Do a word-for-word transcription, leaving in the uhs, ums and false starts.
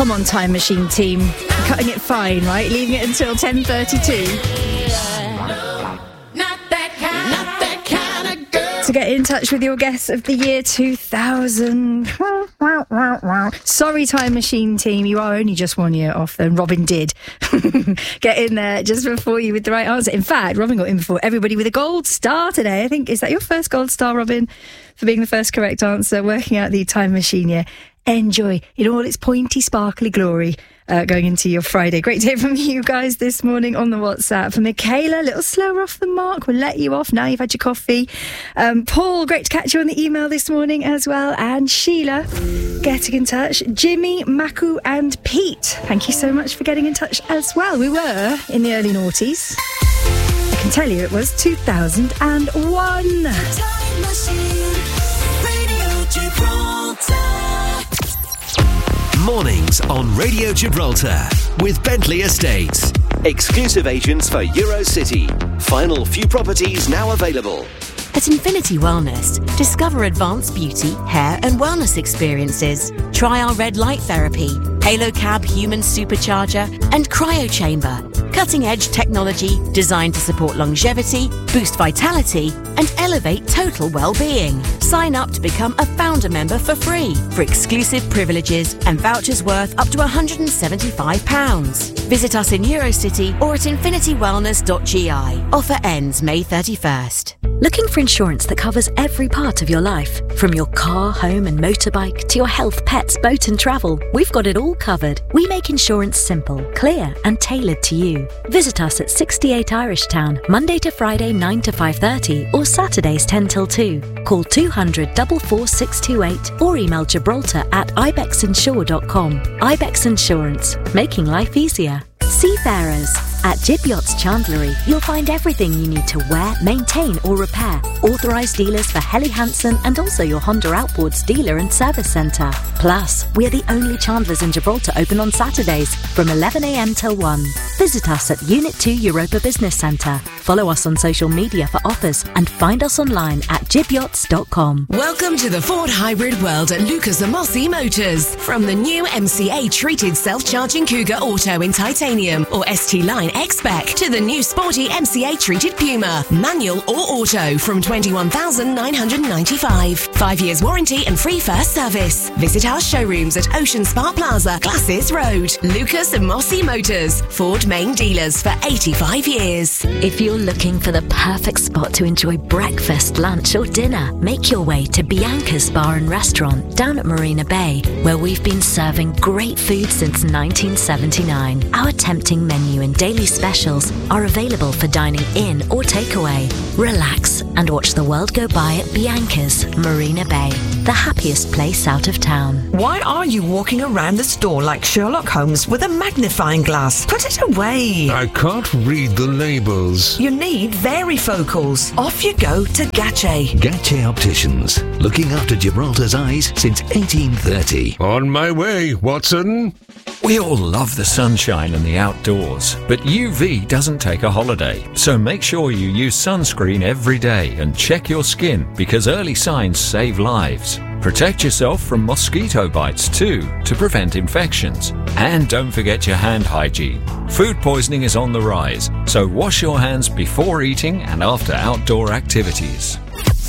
Come on, Time Machine team. Cutting it fine, right? Leaving it until ten thirty-two. To get in touch with your guess of the year two thousand. Sorry, Time Machine team, you are only just one year off, then Robin did get in there just before you with the right answer. In fact, Robin got in before everybody with a gold star today. I think, is that your first gold star, Robin, for being the first correct answer, working out the Time Machine year? Enjoy in all its pointy, sparkly glory. Uh, going into your Friday. Great to hear from you guys this morning on the WhatsApp. For Michaela, a little slower off the mark. We'll let you off now you've had your coffee. Um, Paul, great to catch you on the email this morning as well. And Sheila, getting in touch. Jimmy, Maku and Pete, thank you so much for getting in touch as well. We were in the early noughties. I can tell you it was two thousand one. Time Machine, Radio Gibraltar. Mornings on Radio Gibraltar with Bentley Estates. Exclusive agents for Eurocity. Final few properties now available. At Infinity Wellness, discover advanced beauty, hair and wellness experiences. Try our red light therapy, Halo Cab human supercharger and cryo chamber. Cutting-edge technology designed to support longevity, boost vitality and elevate total well-being. Sign up to become a founder member for free for exclusive privileges and vouchers worth up to one hundred seventy-five pounds. Visit us in Eurocity or at infinity wellness dot g i. Offer ends May thirty-first. Looking for insurance that covers every part of your life? From your car, home and motorbike to your health, pets, boat and travel, we've got it all covered. We make insurance simple, clear and tailored to you. Visit us at sixty-eight Irish Town, Monday to Friday nine to five thirty or Saturdays ten till two. Call two hundred, four four six two eight or email Gibraltar at ibex insure dot com. Ibex Insurance, making life easier. Seafarers. At Jib Yachts Chandlery, you'll find everything you need to wear, maintain or repair. Authorised dealers for Helly Hansen and also your Honda Outboards dealer and service centre. Plus, we're the only Chandlers in Gibraltar open on Saturdays from eleven a m till one. Visit us at Unit two Europa Business Centre. Follow us on social media for offers and find us online at jib yachts dot com. Welcome to the Ford hybrid world at Lucas Amosi Motors. From the new M C A treated self-charging Cougar Auto in titanium or S T Line X-Spec to the new sporty M C A treated Puma, manual or auto from twenty-one thousand nine hundred ninety-five. Five years warranty and free first service. Visit our showrooms at Ocean Spa Plaza, Glasses Road. Lucas Amosi Motors, Ford main dealers for eighty-five years. If you're looking for the perfect spot to enjoy breakfast, lunch or dinner, make your way to Bianca's Bar and Restaurant down at Marina Bay, where we've been serving great food since nineteen seventy-nine. Our tempting menu and daily specials are available for dining in or takeaway. Relax and watch the world go by at Bianca's Marina Bay, the happiest place out of town. Why are you walking around the store like Sherlock Holmes with a magnifying glass? Put it away. I can't read the labels. You need varifocals. Off you go to Gache. Gache Opticians, looking after Gibraltar's eyes since eighteen thirty. On my way, Watson. We all love the sunshine and the outdoors, but U V doesn't take a holiday. So make sure you use sunscreen every day and check your skin because early signs save lives. Protect yourself from mosquito bites too to prevent infections. And don't forget your hand hygiene. Food poisoning is on the rise, so wash your hands before eating and after outdoor activities.